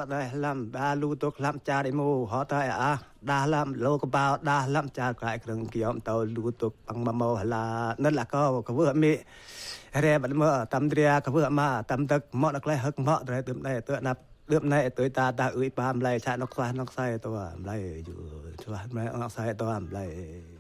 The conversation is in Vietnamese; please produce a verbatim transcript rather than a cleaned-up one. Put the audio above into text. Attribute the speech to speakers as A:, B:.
A: đây làm ba lu tục làm cha để mù họ tới à đa làm lô có bao đa làm cha cái rừng kiếm tàu lu tục bằng mầm màu là nên là có có vừa mi re bật mơ tâm ria có vừa mà tâm tức mọ nó lại hực mọ rồi tụm này tụi nạp tụm này tụi ta ta ưỡi pam lại cha nó qua nó sai tôi làm lạiอยู่ช่วยแม่nó sai tôi làm lại